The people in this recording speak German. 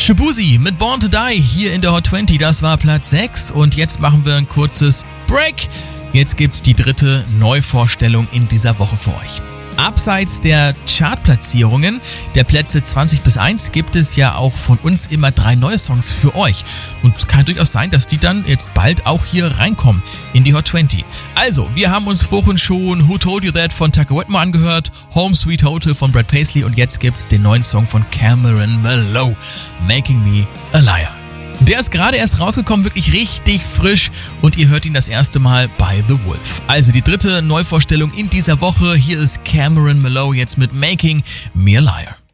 Shaboozey mit Born to Die hier in der Hot 20, das war Platz 6 und jetzt machen wir ein kurzes Break. Jetzt gibt's die dritte Neuvorstellung in dieser Woche für euch. Abseits der Chartplatzierungen der Plätze 20 bis 1 gibt es ja auch von uns immer 3 neue Songs für euch. Und es kann durchaus sein, dass die dann jetzt bald auch hier reinkommen in die Hot 20. Also, wir haben uns vorhin schon Who Told You That von Tucker Whitmore angehört, Home Sweet Hotel von Brad Paisley und jetzt gibt's den neuen Song von Cameron Malow, Making Me a Liar. Der ist gerade erst rausgekommen, wirklich richtig frisch und ihr hört ihn das erste Mal bei The Wolf. Also die dritte Neuvorstellung in dieser Woche. Hier ist Cameron Malow jetzt mit Making Me a Liar.